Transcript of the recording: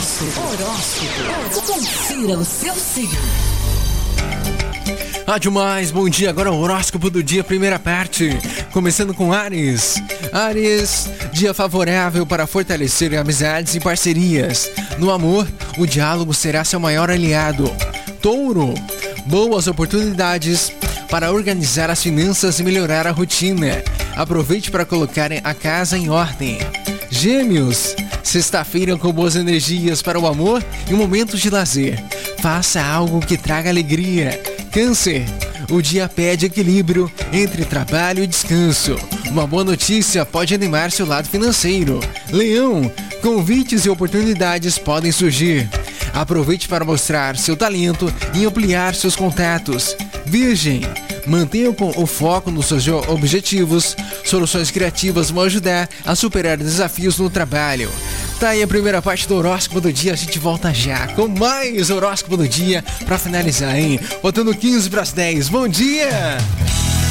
Confira o seu signo. Demais, bom dia, agora o horóscopo do dia, primeira parte, começando com Áries. Áries, dia favorável para fortalecer amizades e parcerias. No amor, o diálogo será seu maior aliado. Touro, boas oportunidades para organizar as finanças e melhorar a rotina. Aproveite para colocar a casa em ordem. Gêmeos, sexta-feira com boas energias para o amor e momentos de lazer. Faça algo que traga alegria. Câncer, o dia pede equilíbrio entre trabalho e descanso. Uma boa notícia pode animar seu lado financeiro. Leão, convites e oportunidades podem surgir. Aproveite para mostrar seu talento e ampliar seus contatos. Virgem, mantenha o foco nos seus objetivos. Soluções criativas vão ajudar a superar desafios no trabalho. Tá aí a primeira parte do horóscopo do dia, a gente volta já com mais horóscopo do dia pra finalizar, hein? Botando 15 para as 10. Bom dia!